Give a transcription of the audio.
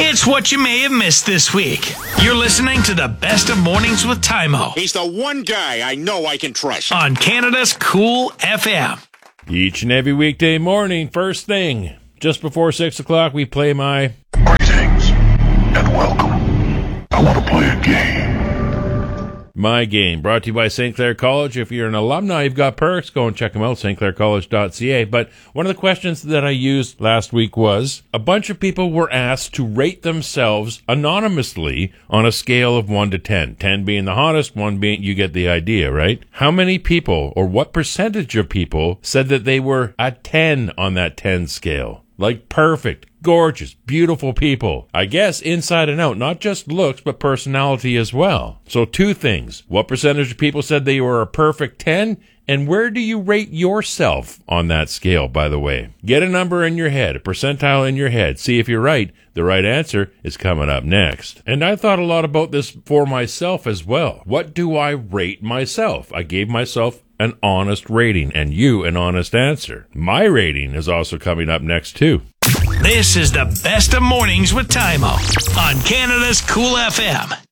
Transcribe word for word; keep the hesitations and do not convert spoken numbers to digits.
It's what you may have missed this week. You're listening to the Best of Mornings with Tymo He's the one guy I know I can trust. on Canada's Cool F M. Each and every weekday morning, first thing, just before six o'clock, we play my... Greetings and welcome. I want to play a game. My Game, brought to you by Saint Clair College. If you're an alumni, you've got perks. Go and check them out, st clair college dot c a. But one of the questions that I used last week was, a bunch of people were asked to rate themselves anonymously on a scale of one to ten. ten being the hottest, one being, you get the idea, right? How many people, or what percentage of people, said that they were a ten on that ten scale? Like perfect, gorgeous, beautiful people. I guess inside and out, not just looks, but personality as well. So two things. What percentage of people said they were a perfect ten? And where do you rate yourself on that scale, by the way? Get a number in your head, a percentile in your head. See if you're right. The right answer is coming up next. And I thought a lot about this for myself as well. What do I rate myself? I gave myself an honest rating, and you an honest answer. My rating is also coming up next, too. This is the Best of Mornings with Tymo on Canada's Cool F M.